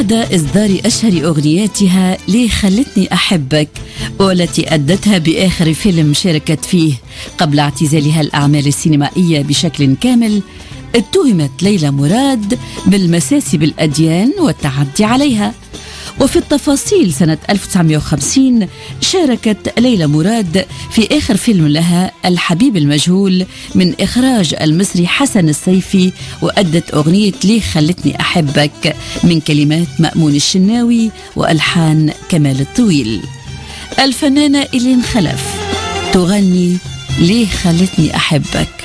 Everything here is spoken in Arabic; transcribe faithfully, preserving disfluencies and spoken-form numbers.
بعد إصدار أشهر أغنياتها ليه خلتني أحبك، والتي أدتها بآخر فيلم شاركت فيه قبل اعتزالها الأعمال السينمائية بشكل كامل، اتهمت ليلى مراد بالمساس بالأديان والتعدي عليها. وفي التفاصيل سنة ألف وتسعمائة وخمسين شاركت ليلى مراد في آخر فيلم لها الحبيب المجهول من إخراج المصري حسن السيفي، وأدت أغنية ليه خلتني أحبك من كلمات مأمون الشناوي وألحان كمال الطويل. الفنانة إلين خلف تغني ليه خلتني أحبك.